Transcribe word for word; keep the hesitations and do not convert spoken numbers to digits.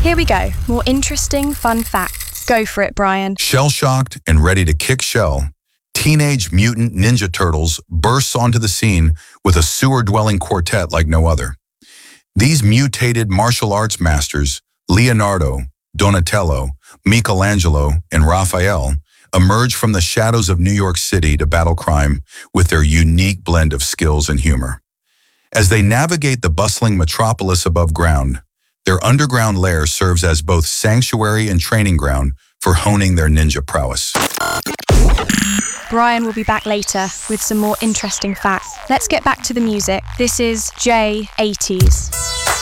Here we go. More interesting, fun facts. Go for it, Brian. Shell-shocked and ready to kick shell, Teenage Mutant Ninja Turtles bursts onto the scene with a sewer-dwelling quartet like no other. These mutated martial arts masters, Leonardo, Donatello, Michelangelo, and Raphael, emerge from the shadows of New York City to battle crime with their unique blend of skills and humor. As they navigate the bustling metropolis above ground, their underground lair serves as both sanctuary and training ground for honing their ninja prowess. Brian will be back later with some more interesting facts. Let's get back to the music. This is J eighties.